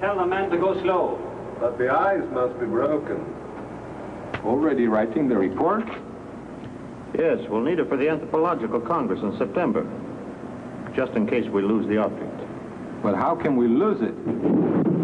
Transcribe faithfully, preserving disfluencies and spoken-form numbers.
tell the man to go slow. But the eyes must be broken. Already writing the report? Yes, we'll need it for the Anthropological Congress in September. Just in case we lose the object. But how can we lose it?